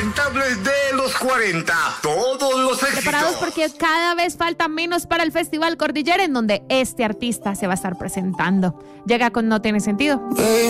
impresentables de los 40. Todos los éxitos. Preparados porque cada vez falta menos para el Festival Cordillera, en donde este artista se va a estar presentando. Llega con No Tiene Sentido.